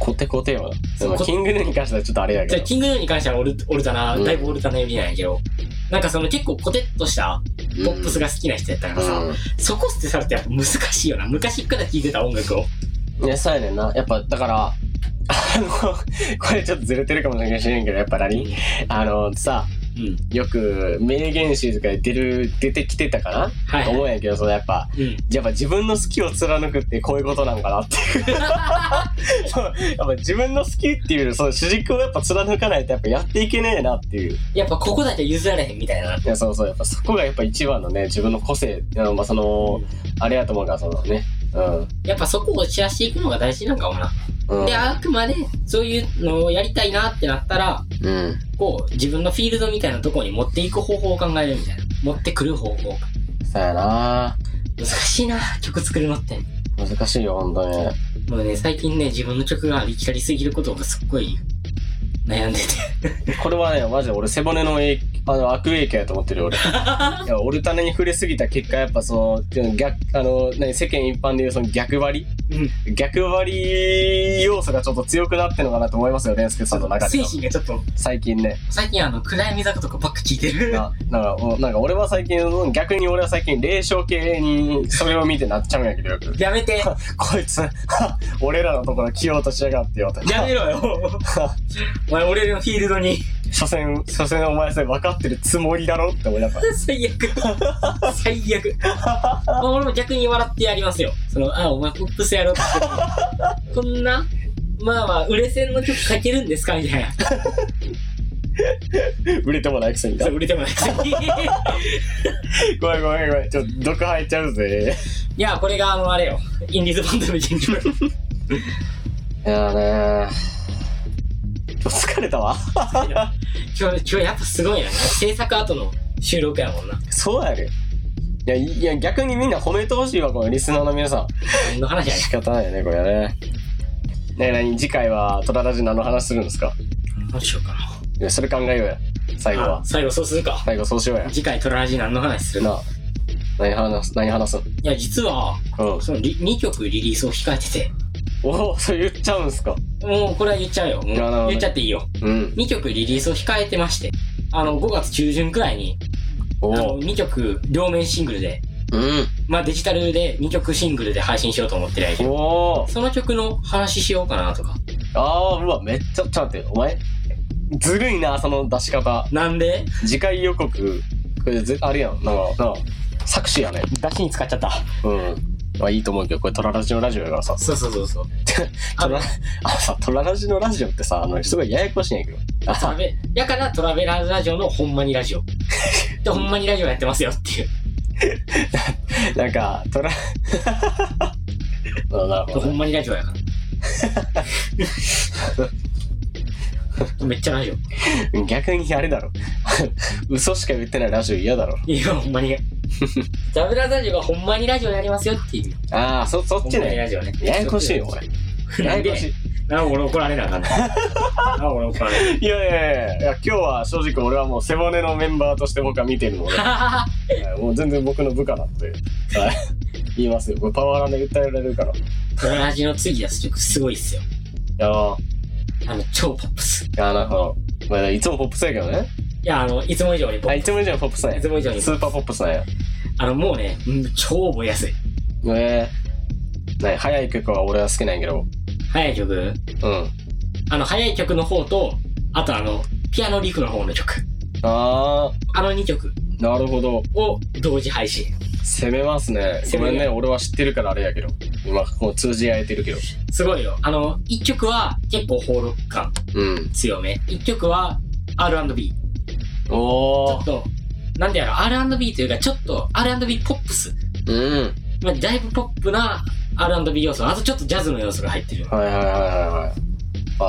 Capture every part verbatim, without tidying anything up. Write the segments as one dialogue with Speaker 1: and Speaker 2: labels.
Speaker 1: コテコテよな。でもキングヌーに関してはちょっとあれやけど。
Speaker 2: じゃキングヌーに関してはオル、オルタナ、うん、だいぶオルタナ寄りなんやけど、なんかその結構コテッとしたポップスが好きな人やったからさ、うん、そこってされてやっぱ難しいよな。昔から聴いてた音楽を。
Speaker 1: いや、そうやねんな。やっぱ、だから、あの、これちょっとずれてるかもしれんけど、やっぱ何あの、さ、うん、よく名言集とかで出る出てきてたかな、はいはい、と思うんやけど、そのやっぱ、うん、やっぱ自分の好きを貫くってこういうことなのかなっていうそうやっぱ自分の好きっていうその主軸をやっぱ貫かないとやっぱやっていけねえなっていう、
Speaker 2: やっぱここだけ譲られへんみたいな。
Speaker 1: いや、そうそう、やっぱそこがやっぱ一番のね、自分の個性、まあその、うん、あれやと思うから、そのね、うん、
Speaker 2: やっぱそこを散らしていくのが大事なんかもな。うん、で、あくまでそういうのをやりたいなってなったら、うん、こう自分のフィールドみたいなところに持っていく方法を考えるみたいな、持ってくる方法。
Speaker 1: そうやな。
Speaker 2: 難しいな、曲作るのって。
Speaker 1: 難しいよ、本当に。
Speaker 2: もうね、最近ね、自分の曲がありきたりすぎることがすっごい悩んでて
Speaker 1: これはね、マジで俺背骨の影あの悪影響やと思ってるよ俺。いや、オルタナに触れすぎた結果、やっぱその逆あの何世間一般でいうその逆張り、うん、逆張り要素がちょっと強くなってるのかなと思いますよね、スケさんの中で。
Speaker 2: 精神がちょっと
Speaker 1: 最近ね。
Speaker 2: 最近あの暗闇坂とかばっか聞いてる。
Speaker 1: ななんかなんか俺は最近逆に俺は最近霊障系にそれを見てなっちゃうんやけどよく。
Speaker 2: やめて。
Speaker 1: こいつ俺らのところ来ようとしやがってよと。
Speaker 2: やめろよ。お前俺のフィールドに。
Speaker 1: 所詮、所詮お前それ分かってるつもりだろって思いながら。
Speaker 2: 最悪。最悪。まあ、俺も逆に笑ってやりますよ。その、あ、お前ポップスやろって。こんな、まあまあ、売れ線の曲書けるんですかみたいな。
Speaker 1: 売れてもないくせにだ。
Speaker 2: 売れてもないくせに。
Speaker 1: ごめんごめんごめん。ちょっと毒入っちゃうぜ。
Speaker 2: いや、これがあの、あれよ。インディーズバンドの人気。
Speaker 1: いやーねー。疲れたわ
Speaker 2: 今日、今日やっぱすごいな。制作後の収録やもんな。
Speaker 1: そうやで。いや、いや逆にみんな褒めてほしいわ、このリスナーの皆さん。
Speaker 2: 何の話やねん。
Speaker 1: 仕方ないよね、これね。ねえ、何次回はトララジ何の話するんですか？
Speaker 2: 何しようかな。
Speaker 1: いや、それ考えようや。最後は。
Speaker 2: 最後そうするか。
Speaker 1: 最後そうしようや。
Speaker 2: 次回トララジ何の話する
Speaker 1: な。何話す、何話すん？い
Speaker 2: や、実は、うん、そのにきょくリリースを控えてて。
Speaker 1: おお、それ言っちゃうんすか？
Speaker 2: もうこれは言っちゃうよ。もう言っちゃっていいよ。うん。にきょくリリースを控えてまして、あのごがつ中旬くらいに、あのにきょく両面シングルで、うん。まあデジタルでにきょくシングルで配信しようと思ってるやけど、おー。その曲の話しようかなとか。
Speaker 1: あー、うわ、めっちゃ、ちょっと待って、お前、ずるいな、その出し方。
Speaker 2: なんで？
Speaker 1: 次回予告、これず、あれやん、なんか、なんか、作詞やね。
Speaker 2: 出しに使っちゃった。
Speaker 1: うん。まあいいと思うけど、これトララジのラジオやからさ。
Speaker 2: そうそうそうそう。
Speaker 1: トラ、あのさ、トララジのラジオってさ、あの、すごいややこしいんやけど。あ
Speaker 2: トラベ、やからトラベラーズラジオのほんまにラジオ。で、ほんまにラジオやってますよっていう。
Speaker 1: な, なんか、トラ、
Speaker 2: なるほど、ね、ほんまにラジオやから。めっちゃラジ
Speaker 1: オ。逆にあれだろ。嘘しか言ってないラジオ嫌だろ。
Speaker 2: いや、ほんまに。トラベラーズラジオがほんまにラジオやりますよっていう。
Speaker 1: ああ、そ、そっちね。ほんまにラジオね。ややこしいよ、俺。ややこしい。
Speaker 2: なんか俺怒られなあかんねん。なんか俺怒られる。
Speaker 1: いやいやいや、今日は正直俺はもう背骨のメンバーとして僕は見てるので、もう全然僕の部下なんで、言いますよ。これパワーランで訴えられるから。
Speaker 2: トララジの次出す曲すごいっすよ。
Speaker 1: いやー。
Speaker 2: あの、超ポップス。
Speaker 1: いや、なるほど。まあ、いつもポップスやけどね。
Speaker 2: いや、あの、いつも以上にポップス。
Speaker 1: あ、いつも以上にポップスなんや。
Speaker 2: いつも以上に。
Speaker 1: スーパーポップスなんや。
Speaker 2: あの、もうね、うん、超覚えやすい。
Speaker 1: ねえ。ね、早い曲は俺は好きなんやけど。
Speaker 2: 早い曲？うん。あの、早い曲の方と、あとあの、ピアノリフの方の曲。ああ。あのにきょく。
Speaker 1: なるほど。
Speaker 2: を同時配信。
Speaker 1: 攻めますね。ごめんね、俺は知ってるからあれやけど。今、もう通じ合えてるけど。
Speaker 2: すごいよ。あの、いっきょくは結構ホーロック感。うん。強め。いっきょくは アールアンドビー。おー。ちょっと、なんでやろ、アールアンドビー というか、ちょっと アールアンドビー ポップス。うん。まあ、だいぶポップな アールアンドビー 要素。あとちょっとジャズの要素が入ってる。
Speaker 1: はいはいはいはいはい。あ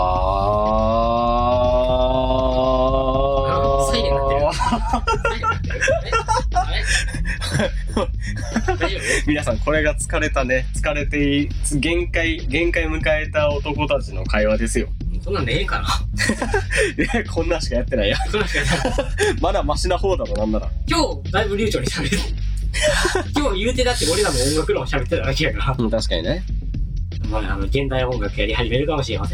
Speaker 1: ー。
Speaker 2: サイレンになってる。サイレンになってる。あれ大丈夫？
Speaker 1: 皆さん、これが疲れたね。疲れて、限界、限界迎えた男たちの会話ですよ。
Speaker 2: こんなんでええかな
Speaker 1: え、こんなんしかやってないや。
Speaker 2: こんなんしかやってない。
Speaker 1: まだマシな方だろ、なんなら。
Speaker 2: 今日、だいぶ流暢に喋る。今日言うてだって俺らも音楽論喋ってただけやから。
Speaker 1: うん、確かにね。
Speaker 2: まあ、あの、現代音楽やり始めるかもしれません。